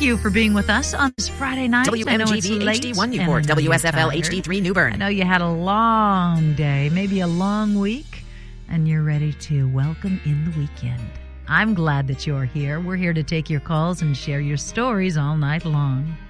you for being with us on this Friday night. I know it's WMGV late HD1 and Newport, I know you're WSFL tired. HD3 Newbern. I know you had a long day, maybe a long week, and you're ready to welcome in the weekend. I'm glad that you're here. We're here to take your calls and share your stories all night long.